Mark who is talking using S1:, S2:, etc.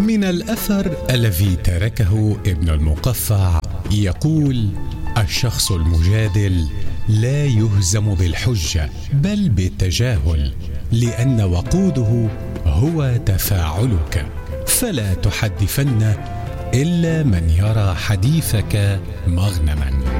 S1: من الأثر الذي تركه ابن المقفع يقول: الشخص المجادل لا يهزم بالحجة بل بالتجاهل، لأن وقوده هو تفاعلك، فلا تحدثن إلا من يرى حديثك مغنما.